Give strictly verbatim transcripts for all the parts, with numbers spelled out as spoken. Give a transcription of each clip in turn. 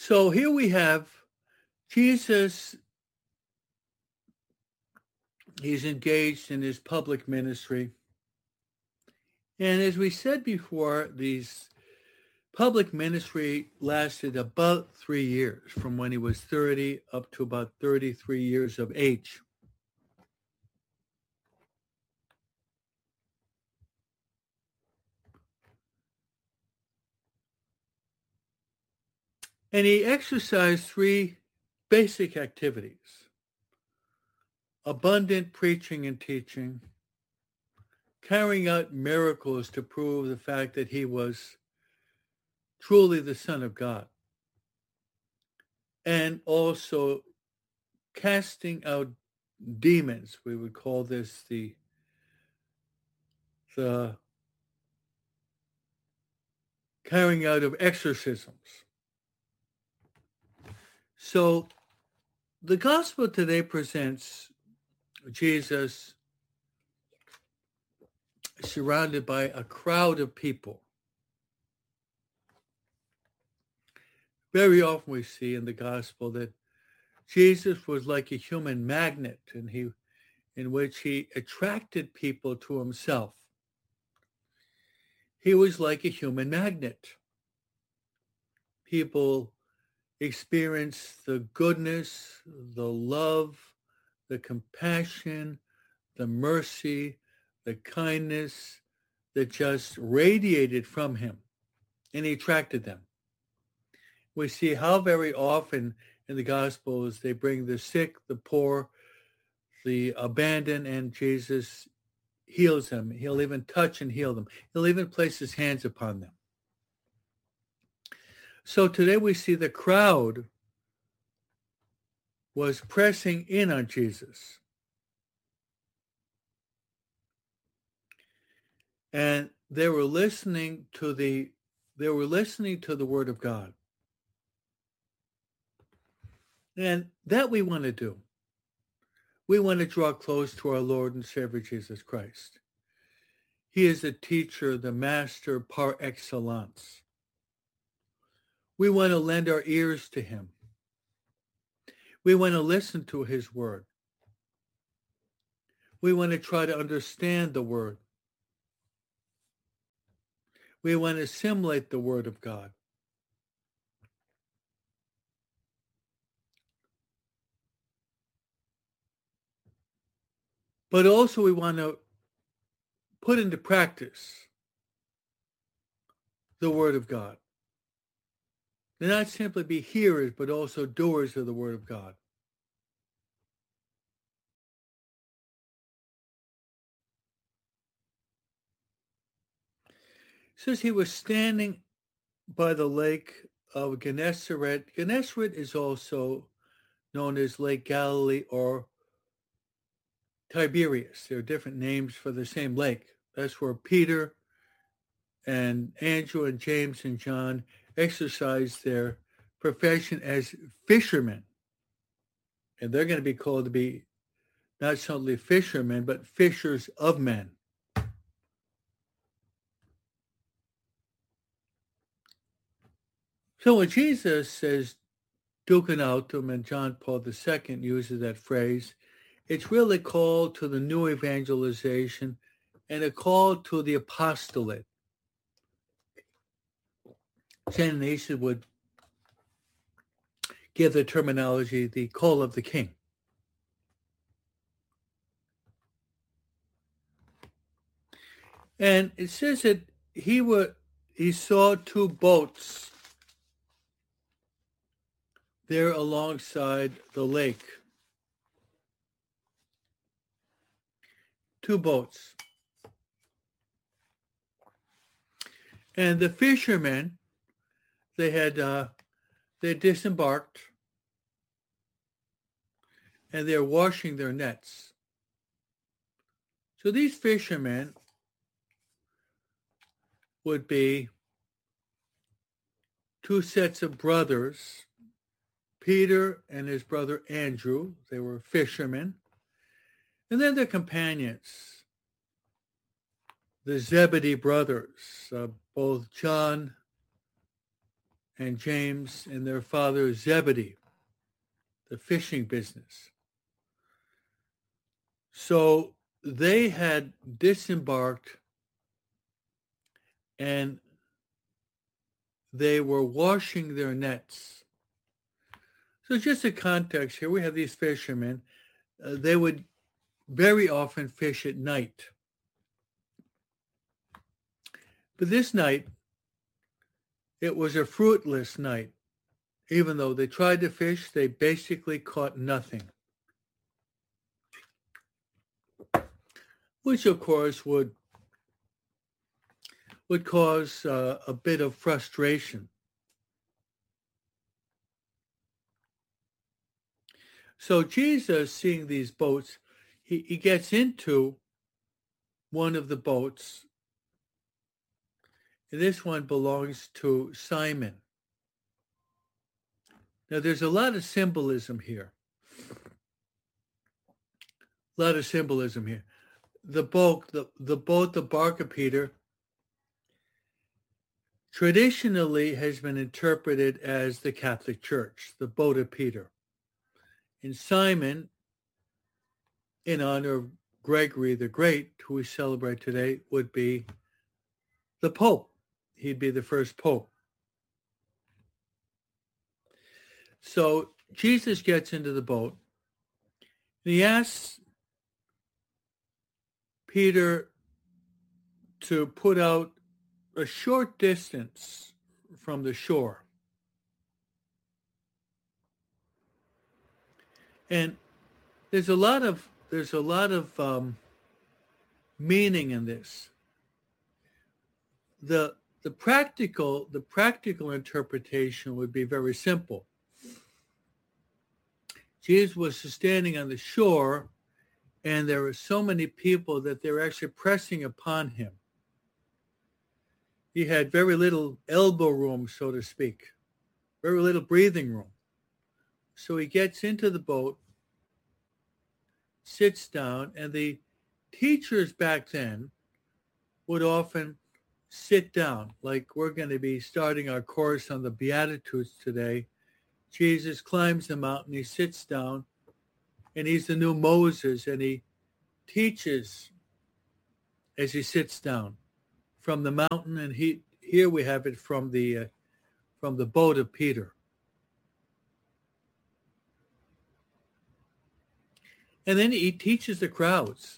So here we have Jesus. He's engaged in his public ministry. And as we said before, these public ministry lasted about three years, from when he was thirty up to about thirty-three years of age. And he exercised three basic activities: abundant preaching and teaching, carrying out miracles to prove the fact that he was truly the Son of God, and also casting out demons. We would call this the the carrying out of exorcisms. So the gospel today presents Jesus surrounded by a crowd of people. Very often we see in the gospel that Jesus was like a human magnet, and he, in which he attracted people to himself. He was like a human magnet. People experienced the goodness, the love, the compassion, the mercy, the kindness that just radiated from him, and he attracted them. We see how very often in the Gospels they bring the sick, the poor, the abandoned, and Jesus heals them. He'll even touch and heal them. He'll even place his hands upon them. So today we see the crowd was pressing in on Jesus. And they were listening to the they were listening to the word of God. And that we want to do. We want to draw close to our Lord and Savior Jesus Christ. He is the teacher, the master par excellence. We want to lend our ears to him. We want to listen to his word. We want to try to understand the word. We want to assimilate the word of God. But also we want to put into practice the word of God. And not simply be hearers, but also doers of the word of God. It says he was standing by the lake of Gennesaret. Gennesaret is also known as Lake Galilee or Tiberias. There are different names for the same lake. That's where Peter and Andrew and James and John exercised their profession as fishermen. And they're going to be called to be not simply fishermen, but fishers of men. So when Jesus says Ducum autem, and John Paul the Second uses that phrase, it's really a call to the new evangelization and a call to the apostolate. Saint Ignatius would give the terminology the call of the king. And it says that he were, he saw two boats there alongside the lake. Two boats. And the fishermen, they had uh, they disembarked, and they're washing their nets. So these fishermen would be two sets of brothers, Peter and his brother Andrew. They were fishermen. And then their companions, the Zebedee brothers, uh, both John and James and their father Zebedee, the fishing business. So they had disembarked and they were washing their nets. So just a context here, we have these fishermen. Uh, they would very often fish at night. But this night, it was a fruitless night. Even though they tried to fish, they basically caught nothing. Which, of course, would, would cause uh, a bit of frustration. So Jesus, seeing these boats, he, he gets into one of the boats. And this one belongs to Simon. Now, there's a lot of symbolism here. A lot of symbolism here. The boat, the, the boat, the bark of Peter, traditionally has been interpreted as the Catholic Church, the boat of Peter. And Simon, in honor of Gregory the Great, who we celebrate today, would be the Pope. He'd be the first Pope. So Jesus gets into the boat, and he asks Peter to put out a short distance from the shore. And there's a lot of there's a lot of um, meaning in this. The the practical the practical interpretation would be very simple. Jesus was standing on the shore, and there were so many people that they were actually pressing upon him. He had very little elbow room, so to speak, very little breathing room. So he gets into the boat, sits down, and the teachers back then would often sit down, like we're going to be starting our course on the Beatitudes today. Jesus climbs the mountain, he sits down, and he's the new Moses, and he teaches as he sits down from the mountain, and he here we have it from the uh, from the boat of Peter. And then he teaches the crowds.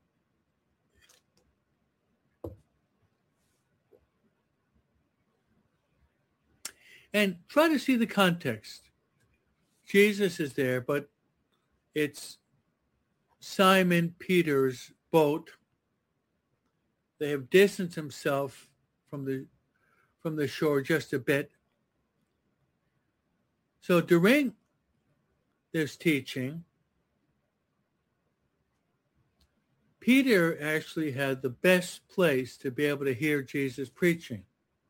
And try to see the context. Jesus is there, but it's Simon Peter's boat. They have distanced himself from the from the shore just a bit. So during this teaching, Peter actually had the best place to be able to hear Jesus preaching,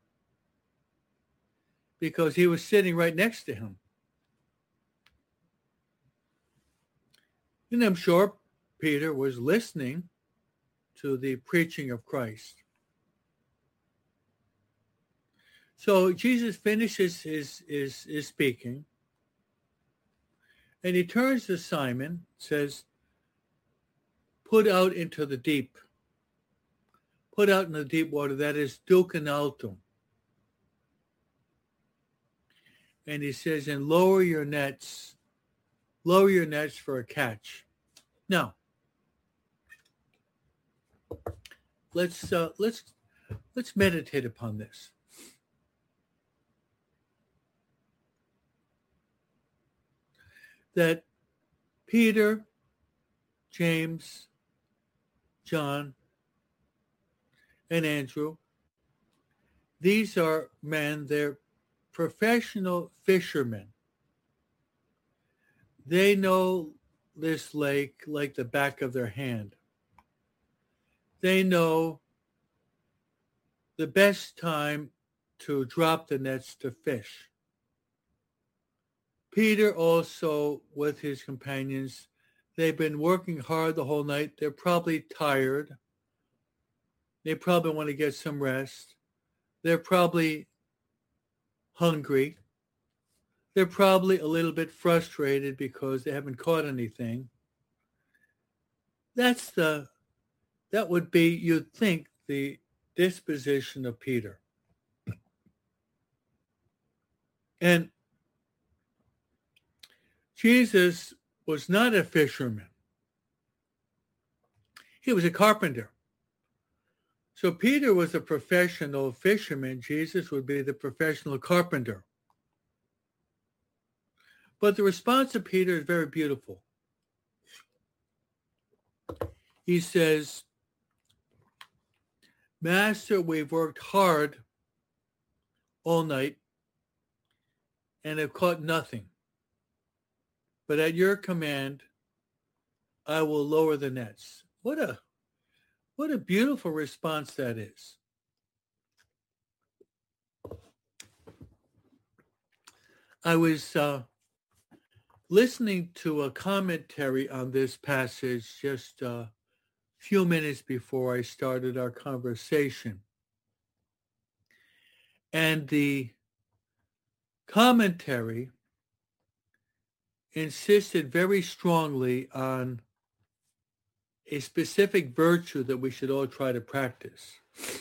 because he was sitting right next to him. And I'm sure Peter was listening to the preaching of Christ. So Jesus finishes his, his, his speaking, and he turns to Simon, says, put out into the deep. Put out in the deep water, that is duc in altum. And he says, and lower your nets, lower your nets for a catch. Now, let's uh, let's let's meditate upon this. That Peter, James, John, and Andrew, these are men, they're professional fishermen. They know this lake like the back of their hand. They know the best time to drop the nets to fish. Peter also, with his companions, they've been working hard the whole night. They're probably tired. They probably want to get some rest. They're probably hungry. They're probably a little bit frustrated because they haven't caught anything. That's the, that would be, you'd think, the disposition of Peter. And Jesus was not a fisherman. He was a carpenter. So Peter was a professional fisherman. Jesus would be the professional carpenter. But the response of Peter is very beautiful. He says, Master, we've worked hard all night and have caught nothing. But at your command, I will lower the nets. What a, what a beautiful response that is. I was uh, listening to a commentary on this passage just a few minutes before I started our conversation. And the commentary insisted very strongly on a specific virtue that we should all try to practice.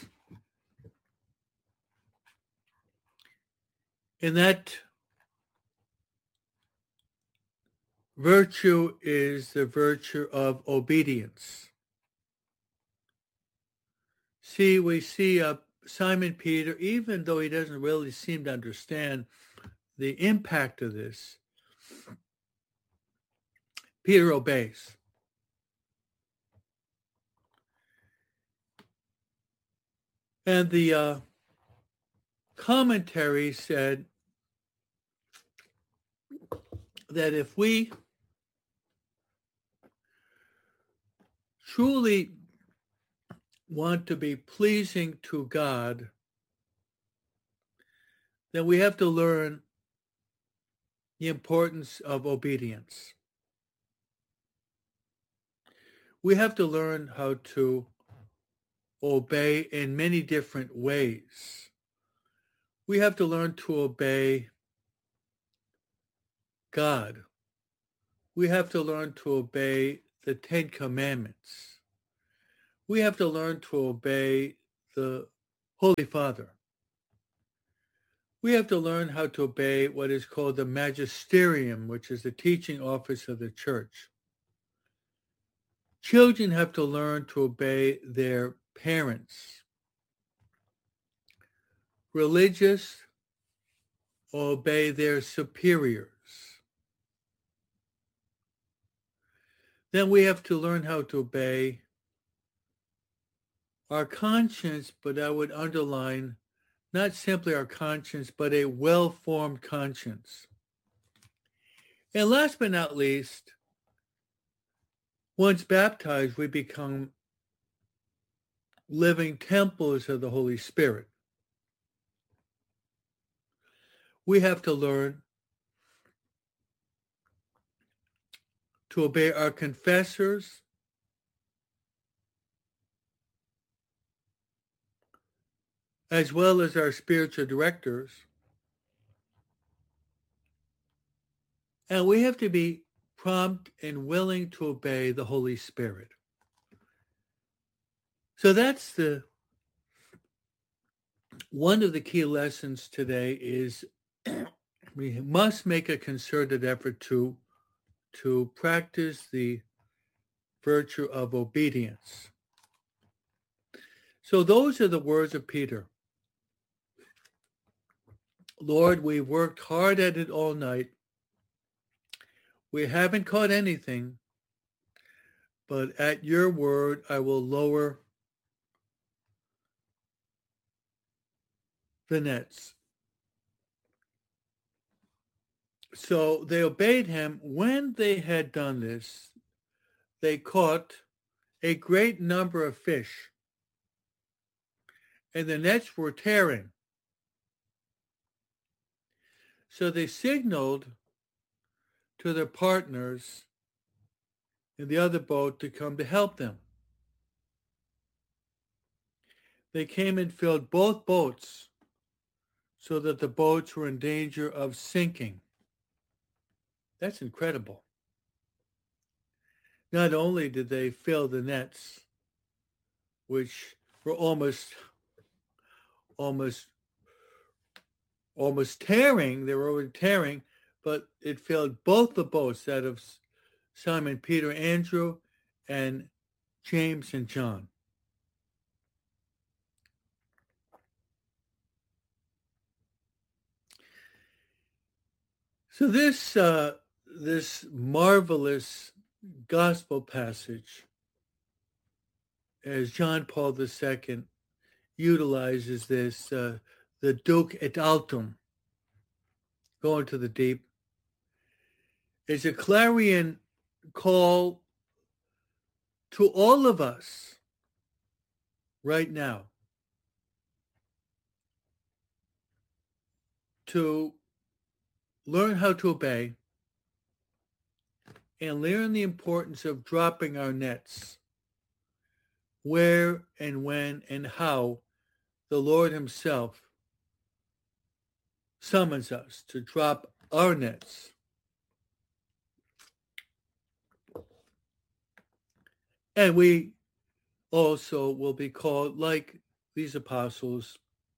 And that virtue is the virtue of obedience. See, we see uh, Simon Peter, even though he doesn't really seem to understand the impact of this, Peter obeys. And the uh, commentary said that if we truly want to be pleasing to God, then we have to learn the importance of obedience. We have to learn how to obey in many different ways. We have to learn to obey God. We have to learn to obey the Ten Commandments. We have to learn to obey the Holy Father. We have to learn how to obey what is called the magisterium, which is the teaching office of the church. Children have to learn to obey their parents. Religious obey their superiors. Then we have to learn how to obey our conscience, but I would underline not simply our conscience, but a well-formed conscience. And last but not least, once baptized, we become living temples of the Holy Spirit. We have to learn to obey our confessors, as well as our spiritual directors. And we have to be prompt and willing to obey the Holy Spirit. So that's the one of the key lessons today is we must make a concerted effort to, to practice the virtue of obedience. So those are the words of Peter. Lord, we've worked hard at it all night. We haven't caught anything, but at your word, I will lower the nets. So they obeyed him. When they had done this, they caught a great number of fish, and the nets were tearing. So they signaled to their partners in the other boat to come to help them. They came and filled both boats so that the boats were in danger of sinking. That's incredible. Not only did they fill the nets, which were almost, almost, almost tearing, they were already tearing, but it filled both the boats, that of Simon, Peter, Andrew, and James and John. So this uh, this marvelous gospel passage, as John Paul the Second utilizes this, uh, the Duc et Altum, going to the deep, is a clarion call to all of us right now to learn how to obey and learn the importance of dropping our nets where and when and how the Lord himself summons us to drop our nets. And we also will be called, like these apostles,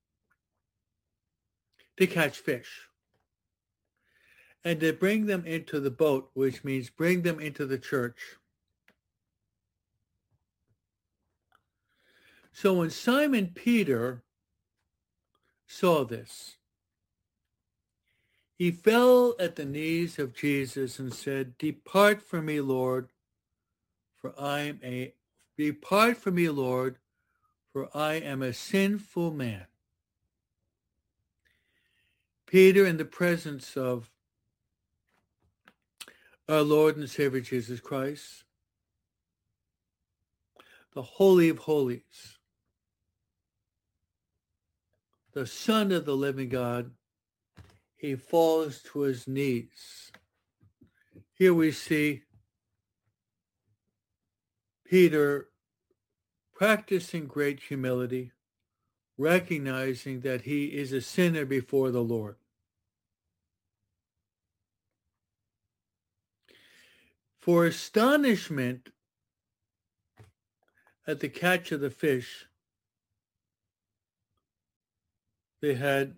to catch fish and to bring them into the boat, which means bring them into the church. So when Simon Peter saw this, he fell at the knees of Jesus and said, "Depart from me, Lord, for I am a depart from me, Lord, for I am a sinful man." Peter, in the presence of our Lord and Savior Jesus Christ, the Holy of Holies, the Son of the living God, he falls to his knees. Here we see Peter practicing great humility, recognizing that he is a sinner before the Lord. For astonishment at the catch of the fish, they had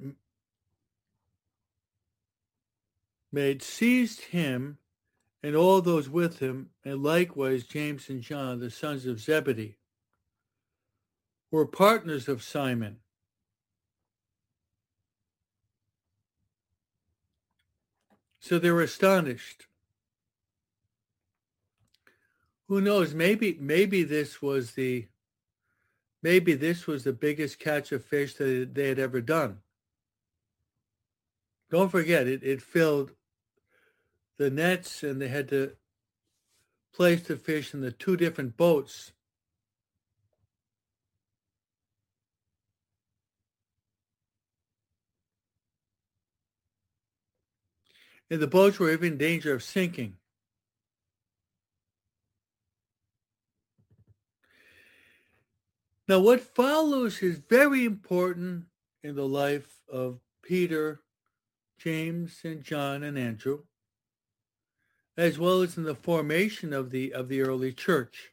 made seized him and all those with him, and likewise James and John, the sons of Zebedee, were partners of Simon. So they were astonished. Who knows? Maybe, maybe this was the, maybe this was the biggest catch of fish that they had ever done. Don't forget, it, it filled the nets, and they had to place the fish in the two different boats. And the boats were even in danger of sinking. Now, what follows is very important in the life of Peter, James, and John, and Andrew, as well as in the formation of the of the early church.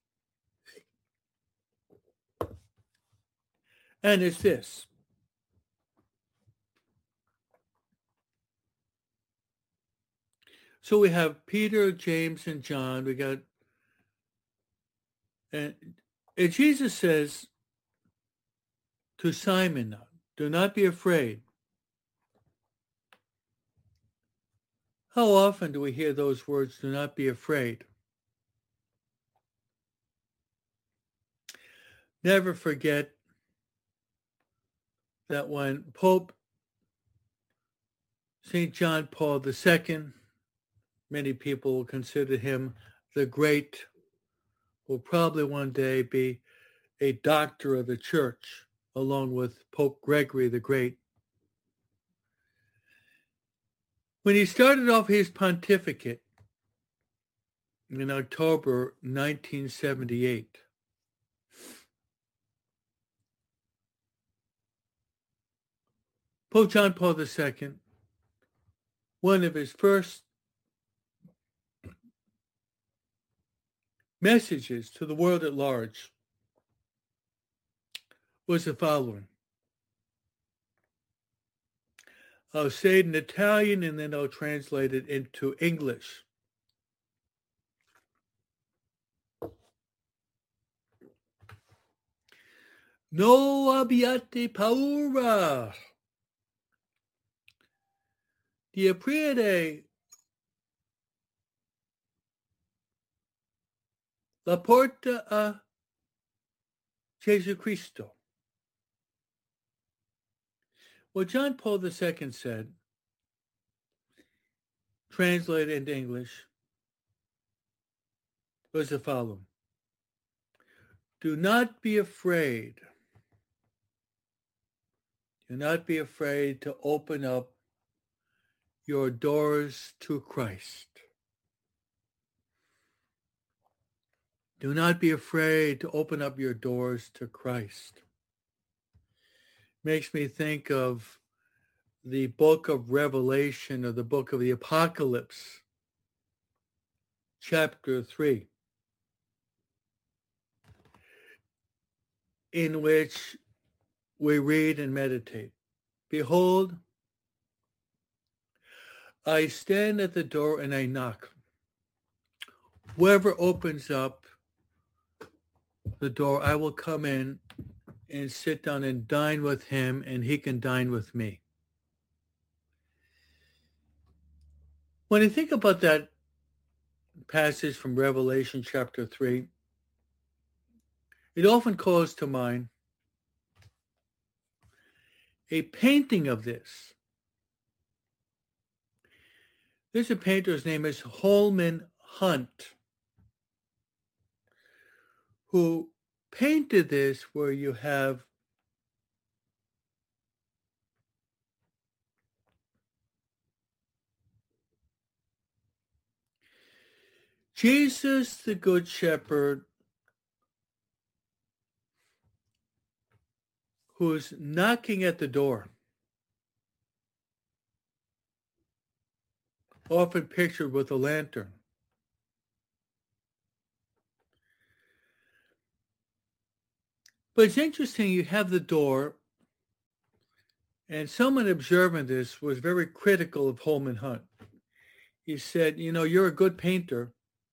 And it's this. So we have Peter, James, and John. We got, and, and Jesus says to Simon, "Do not be afraid." How often do we hear those words, "Do not be afraid"? Never forget that when Pope Saint John Paul the Second, many people consider him the great, will probably one day be a doctor of the church, along with Pope Gregory the Great. When he started off his pontificate in October nineteen seventy-eight, Pope John Paul the Second, one of his first messages to the world at large was the following. I'll say it in Italian and then I'll translate it into English. No abbiate paura di aprire la porta a Gesù Cristo. What John Paul the Second said, translated into English, was the following. Do not be afraid. Do not be afraid to open up your doors to Christ. Do not be afraid to open up your doors to Christ. Makes me think of the book of Revelation or the book of the Apocalypse, chapter three, in which we read and meditate. Behold, I stand at the door and I knock. Whoever opens up the door, I will come in and sit down and dine with him, and he can dine with me. When I think about that passage from Revelation chapter three, it often calls to mind a painting of this. There's a painter, his name is Holman Hunt, who painted this where you have Jesus, the Good Shepherd, who's knocking at the door, often pictured with a lantern. But it's interesting, you have the door, and someone observing this was very critical of Holman Hunt. He said, you know, you're a good painter,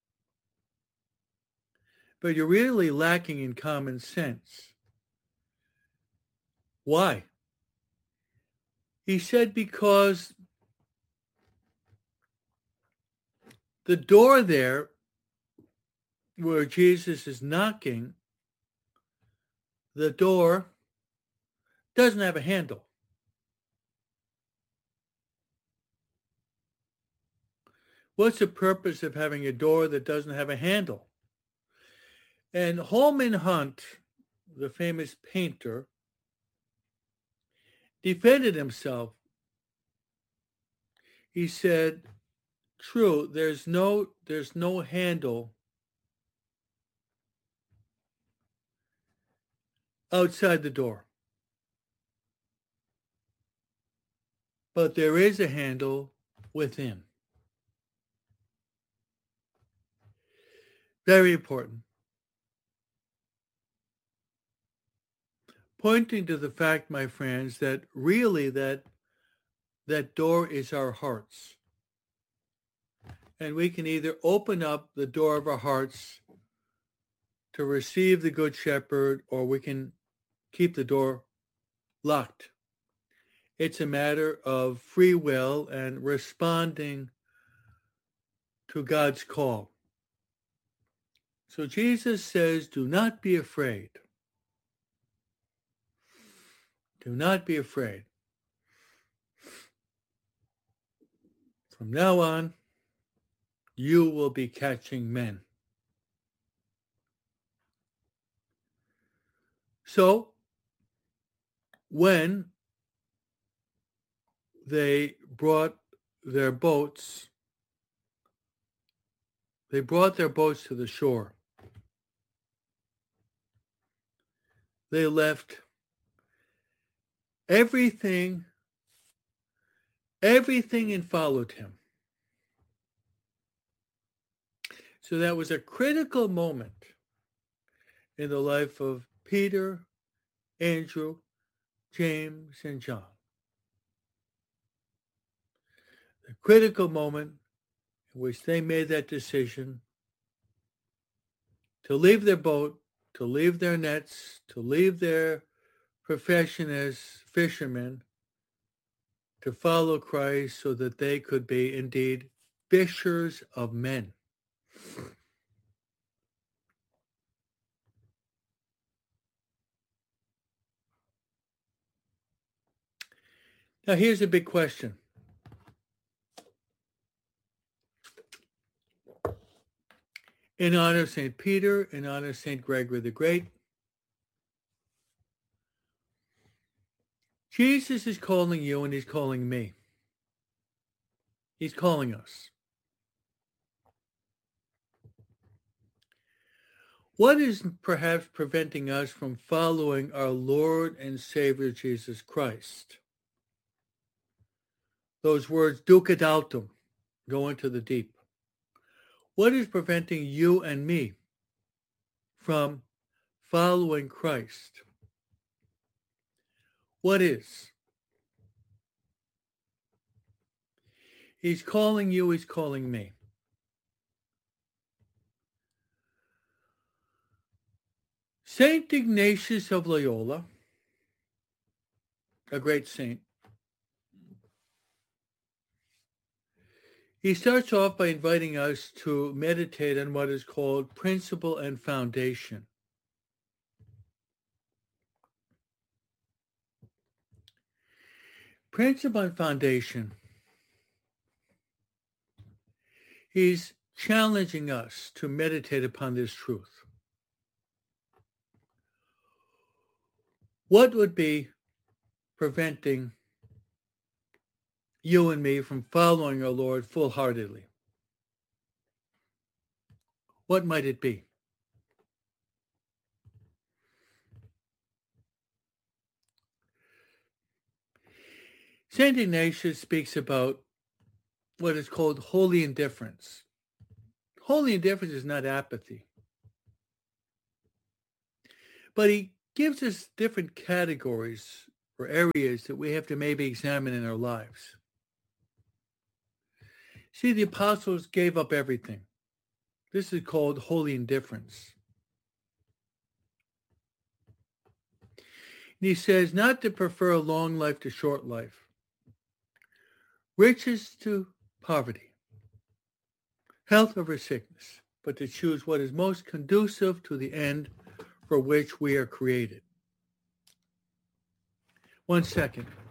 but you're really lacking in common sense. Why? He said, because the door there where Jesus is knocking, the door doesn't have a handle. What's the purpose of having a door that doesn't have a handle? And Holman Hunt, the famous painter, defended himself. He said, true, there's no, there's no handle outside the door. But there is a handle within. Very important. Pointing to the fact, my friends, that really that that door is our hearts. And we can either open up the door of our hearts to receive the Good Shepherd, or we can keep the door locked. It's a matter of free will and responding to God's call. So Jesus says, do not be afraid. Do not be afraid. From now on, you will be catching men. So, when they brought their boats, they brought their boats to the shore. They left everything everything and followed him. So that was a critical moment in the life of Peter, Andrew, James, and John. The critical moment in which they made that decision to leave their boat, to leave their nets, to leave their profession as fishermen, to follow Christ so that they could be indeed fishers of men. Now here's a big question. In honor of Saint Peter, in honor of Saint Gregory the Great, Jesus is calling you and he's calling me. He's calling us. What is perhaps preventing us from following our Lord and Savior Jesus Christ? Those words, ducat altum, go into the deep. What is preventing you and me from following Christ? What is? He's calling you, he's calling me. Saint Ignatius of Loyola, a great saint, he starts off by inviting us to meditate on what is called principle and foundation. Principle and foundation. He's challenging us to meditate upon this truth. What would be preventing you and me from following our Lord full-heartedly? What might it be? Saint Ignatius speaks about what is called holy indifference. Holy indifference is not apathy. But he gives us different categories or areas that we have to maybe examine in our lives. See, the apostles gave up everything. This is called holy indifference. And he says not to prefer a long life to short life, riches to poverty, health over sickness, but to choose what is most conducive to the end for which we are created. One second.